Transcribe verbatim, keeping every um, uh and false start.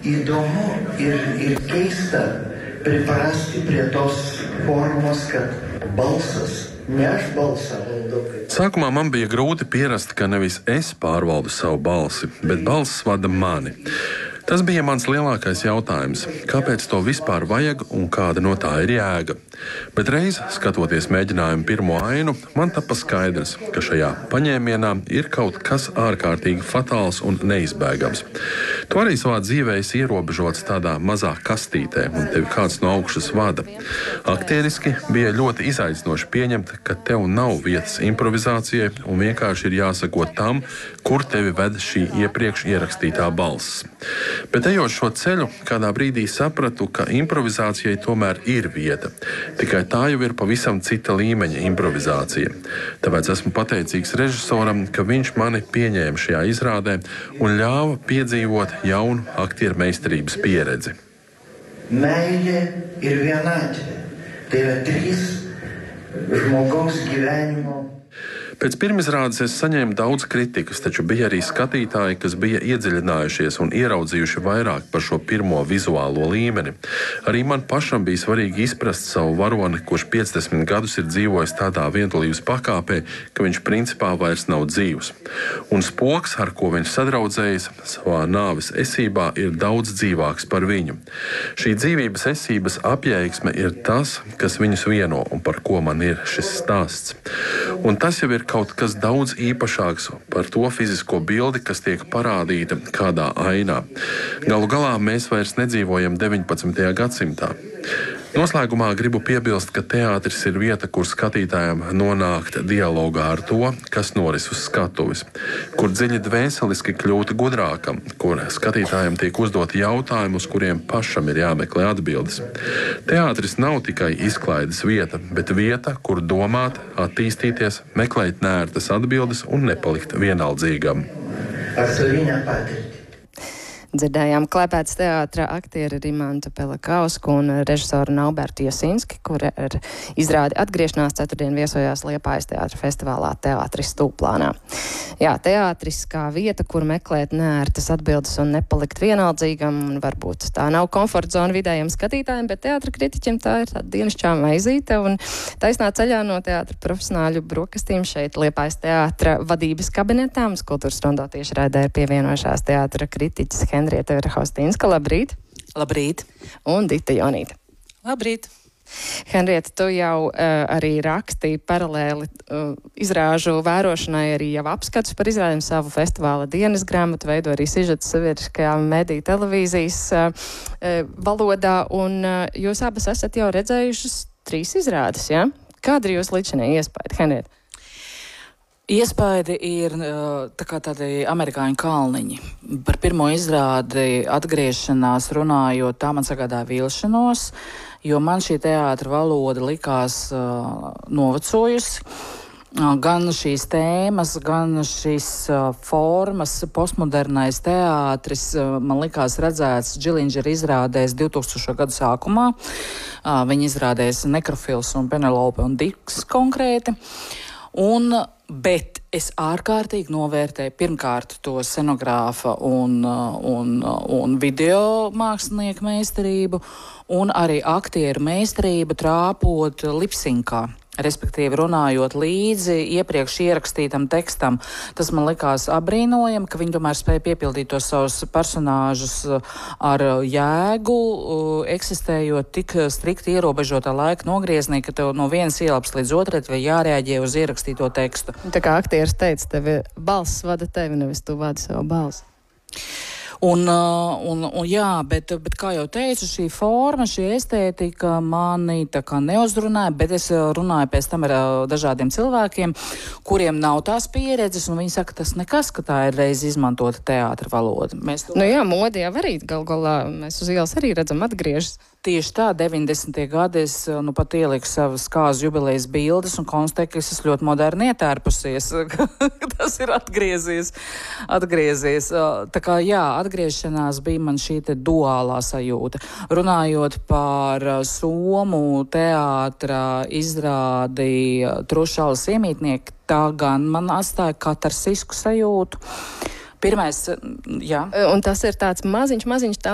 įdomu ir, ir keista priprasti prie tos formos, kad balsas, ne aš balsą valdau. Sākumā man bija grūti pierast, ka nevis es pārvaldu savu balsi, bet balss vada mani. Tas bija mans lielākais jautājums, kāpēc to vispār vajag un kāda no tā ir jēga. Bet reiz, skatoties mēģinājumu pirmo ainu, man tapa skaidrs, ka šajā paņēmienā ir kaut kas ārkārtīgi fatāls un neizbēgams. Tu arī savā dzīvē esi ierobežots tādā mazā kastītē, un tevi kāds no augšas vada. Aktieriski bija ļoti izaicinoši pieņemt, ka tev nav vietas improvizācijai un vienkārši ir jāsako tam, kur tevi ved šī iepriekš ierakstītā balss. Bet ejot šo ceļu, kādā brīdī sapratu, ka improvizācijai tomēr ir vieta. Tikai tā jau ir pavisam cita līmeņa improvizācija. Tāpēc esmu pateicīgs režisoram, ka viņš mani pieņēma šajā izrādē un ļāva piedzīvot jaunu aktieru meistarības pieredzi. Meilė ir vienatvė. Tai yra trys žmogaus gyvenimo. Pēc pirmizrādes es saņēmu daudz kritikas, taču bija arī skatītāji, kas bija iedziļinājušies un ieraudzījuši vairāk par šo pirmo vizuālo līmeni. Arī man pašam bija svarīgi izprast savu varoni, kurš piecdesmit gadus ir dzīvojis tādā vientulības pakāpē, ka viņš principā vairs nav dzīvs. Un spoks, ar ko viņš sadraudzējas savā nāves esībā, ir daudz dzīvāks par viņu. Šī dzīvības esības apjēgsme ir tas, kas viņus vieno un par ko man ir šis stāsts. Un tas jau ir kaut kas daudz īpašāks par to fizisko bildi, kas tiek parādīta kādā ainā. Galu galā mēs vairs nedzīvojam deviņpadsmitajā gadsimtā. Noslēgumā gribu piebilst, ka teātris ir vieta, kur skatītājiem nonākt dialogā ar to, kas noris uz skatuves, kur dziļi dvēseliski kļūt gudrākam, kur skatītājiem tiek uzdoti jautājumi, uz kuriem pašam ir jāmeklē atbildes. Teātris nav tikai izklaides vieta, bet vieta, kur domāt, attīstīties, meklēt nērtas atbildes un nepalikt vienaldzīgam. Atsaviņā patirti. Dzirdējām Klepētas teātra aktieri Rimantu Pelakausku un režisoru Naubertu Jasinski, kura ar izrādi Atgriešanās ceturtdien viesojās Liepājas teātra festivālā Teātris Stūplānā. Jā, teātris kā vieta, kur meklēt nērtas atbildes un nepalikt vienaldzīgam, un varbūt tā nav komforta zona vidējiem skatītājiem, bet teātra kritiķiem tā ir tāda dienasčā maizīte, un taisnā ceļā no teātra profesionāļu brokastīm šeit Liepājas teātra vadības kabinetā mums Kultūras Rondo tiešraidē ir pievienojušās teātra kritiķis Henrieta Verhaustīnska, labrīt. Labrīt. Un Dita Jonīta. Labrīt. Henrieta, tu jau uh, arī rakstīji paralēli uh, izrāžu vērošanai, arī jau apskats par izrādēm savu festivāla dienas grāmatu, veido arī sižetu sabiedriskajā mediju televīzijas uh, uh, valodā, un uh, jūs abas esat jau redzējušas trīs izrādes, ja? Kāda ir jūsu līdzinājuma iespēja, Henrieta? Iespaidi ir tā kā tādi amerikāņu kalniņi. Par pirmo izrādi Atgriešanās runājot, tā man sagādāja vilšanos, jo man šī teātra valoda likās uh, novecojusi. Uh, gan šīs tēmas, gan šīs uh, formas, postmodernais teātris uh, man likās redzēts Džilindžera izrādēs divtūkstošo gadu sākumā. Uh, viņi izrādēs Nekrofils un Penelope un Diks konkrēti. Un, bet es ārkārtīgi novērtēju pirmkārt to scenogrāfa un, un, un video mākslinieku meistarību un arī aktieru meistarību trāpot lipsinkā. Respektīvi runājot līdzi iepriekš ierakstītam tekstam. Tas man likās apbrīnojami, ka viņi tomēr spēja piepildīt tos savus personāžus ar jēgu, eksistējot tik strikti ierobežotā laika nogrieznī, ka tev no vienas ielapas līdz otrai vai jārēģē uz ierakstīto tekstu. Tā kā aktieris teica, tevi balss vada tevi, nevis tu vadi savu balsi. Un, un, un jā, bet, bet kā jau teicu, šī forma, šī estētika mani tā kā neuzrunāja, bet es runāju pēc tam ar dažādiem cilvēkiem, kuriem nav tās pieredzes, un viņi saka, tas nekas, ka tā ir reiz izmantota teātra valoda. Mēs to... Nu jā, modi jau arī gal galā, mēs uz ielas arī redzam atgriežas. Tieši tā, deviņdesmitie gadi es nu pat ieliku savas kāzu jubilejas bildes un konstatēju, ka es esmu ļoti moderni ietērpusies, tas ir atgriezies, atgriezies. Tā kā jā, atgriešanās bija man šī te duālā sajūta. Runājot par somu teātra izrādi Trušalas iemītnieki, tā gan man atstāja katarsisku sajūtu. Pirmais, jā. Un tas ir tāds maziņš, maziņš tā